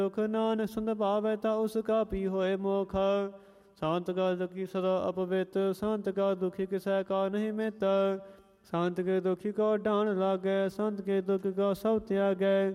दुख नानक सुन पावै ता उसका पी होए मोख। शांत का दुखी सदा अपवित, शांत का दुखी किसै का नहीं मित। शांत के दुखी को डांड लागै, संत के दुख को सब त्यागै।